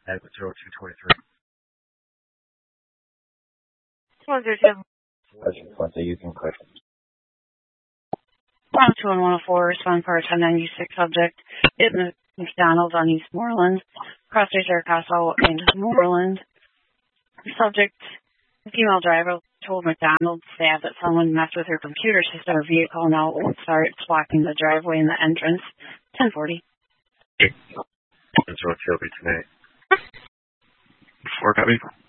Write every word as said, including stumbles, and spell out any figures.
Exit zero two twenty-three. one zero two. What's the using question? one two one one oh four, respond for a ten ninety-six subject in the McDonald's on East Moreland. Cross State Castle and Moreland. The subject, the female driver, told McDonald's staff that someone messed with her computer system or vehicle. Now it starts blocking the driveway and the entrance. ten forty. That's what you'll be tonight. Four copy.